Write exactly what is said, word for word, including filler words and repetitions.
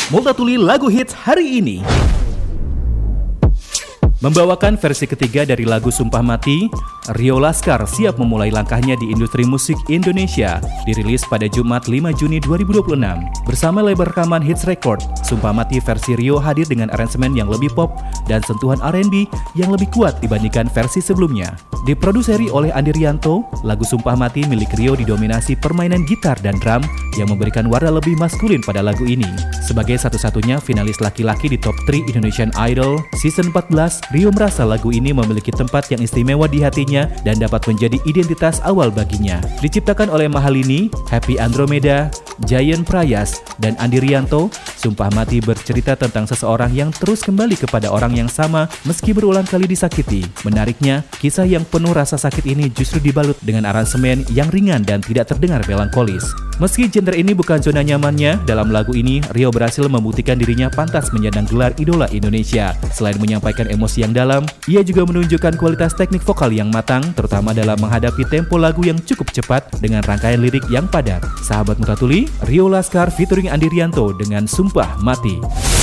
Multatuli lagu hits hari ini. Membawakan versi ketiga dari lagu Sumpah Mati, Rio Laskar siap memulai langkahnya di industri musik Indonesia. Dirilis pada Jumat lima Juni dua ribu dua puluh enam. Bersama label rekaman Hits Record, Sumpah Mati versi Rio hadir dengan aransemen yang lebih pop dan sentuhan R and B yang lebih kuat dibandingkan versi sebelumnya. Diproduseri oleh Andi Rianto, lagu Sumpah Mati milik Rio didominasi permainan gitar dan drum yang memberikan warna lebih maskulin pada lagu ini. Sebagai satu-satunya finalis laki-laki di Top tiga Indonesian Idol Season empat belas, Rio merasa lagu ini memiliki tempat yang istimewa di hatinya dan dapat menjadi identitas awal baginya. Diciptakan oleh Mahalini, Happy Andromeda, Giant Prayas, dan Andi Rianto, Sumpah Mati bercerita tentang seseorang yang terus kembali kepada orang yang sama meski berulang kali disakiti. Menariknya, kisah yang penuh rasa sakit ini justru dibalut dengan aransemen yang ringan dan tidak terdengar melankolis. Meski genre ini bukan zona nyamannya, dalam lagu ini Rio berhasil membuktikan dirinya pantas menyandang gelar idola Indonesia. Selain menyampaikan emosi yang dalam, ia juga menunjukkan kualitas teknik vokal yang matang, terutama dalam menghadapi tempo lagu yang cukup cepat dengan rangkaian lirik yang padat. Sahabat Multatuli, Rio Laskar featuring Andi Rianto dengan Sumpah Mati.